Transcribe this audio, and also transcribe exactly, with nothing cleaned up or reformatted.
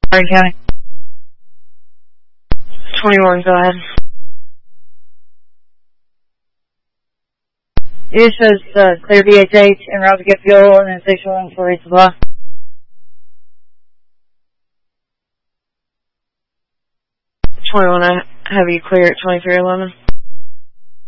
Hardin County. twenty-one, go ahead. It says uh, clear D H H and route to get fuel and then station one for resupply. twenty-one, I have you clear at twenty-three eleven.